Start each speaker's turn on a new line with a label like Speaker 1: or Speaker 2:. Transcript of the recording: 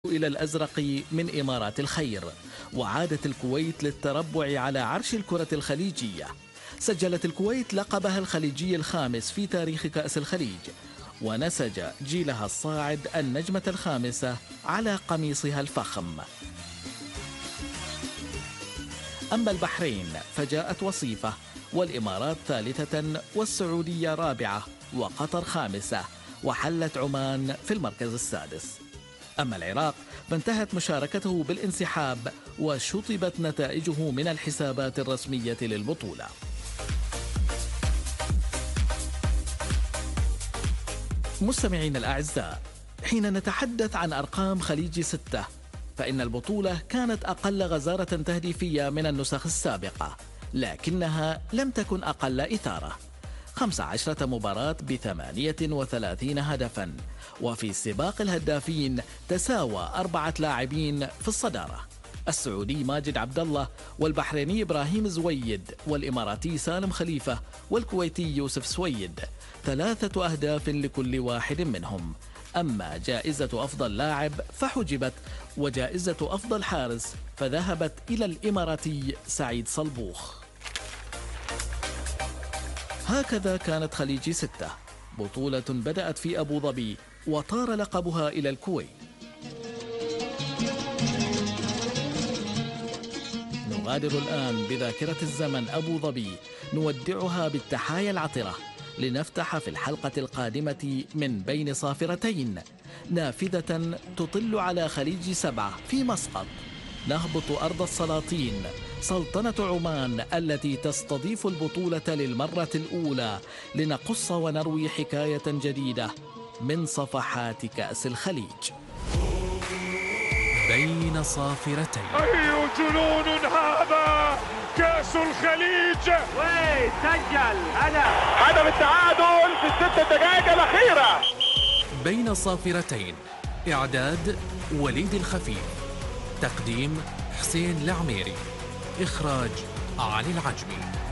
Speaker 1: إلى الأزرق من إمارات الخير، وعادت الكويت للتربع على عرش الكرة الخليجية. سجلت الكويت لقبها الخليجي الخامس في تاريخ كأس الخليج، ونسج جيلها الصاعد النجمة الخامسة على قميصها الفخم. أما البحرين فجاءت وصيفة، والإمارات ثالثة، والسعودية رابعة، وقطر خامسة، وحلت عمان في المركز السادس. أما العراق فانتهت مشاركته بالانسحاب، وشطبت نتائجه من الحسابات الرسمية للبطولة. مستمعين الأعزاء، حين نتحدث عن أرقام خليج 6 فإن البطولة كانت أقل غزارة تهديفية من النسخ السابقة، لكنها لم تكن أقل إثارة. 15 مباراة ب38 هدفا، وفي سباق الهدافين تساوى 4 لاعبين في الصدارة: السعودي ماجد عبد الله، والبحريني إبراهيم زويد، والإماراتي سالم خليفة، والكويتي يوسف سويد، 3 أهداف لكل واحد منهم. أما جائزة أفضل لاعب فحجبت، وجائزة أفضل حارس فذهبت إلى الإماراتي سعيد صلبوخ. هكذا كانت خليج 6، بطولة بدأت في أبو ظبي وطار لقبها إلى الكويت. نغادر الآن بذاكرة الزمن أبو ظبي، نودعها بالتحايا العطرة، لنفتح في الحلقة القادمة من بين صافرتين، نافذة تطل على خليج 7 في مسقط. نهبط أرض السلاطين، سلطنة عمان التي تستضيف البطولة للمرة الأولى، لنقص ونروي حكاية جديدة من صفحات كأس الخليج. بين صافرتين.
Speaker 2: أي جنون هذا! كأس الخليج!
Speaker 3: سجل هدف التعادل في ال6 دقائق الأخيرة.
Speaker 1: بين صافرتين، إعداد وليد الخفيف، تقديم حسين العميري، إخراج علي العجمي.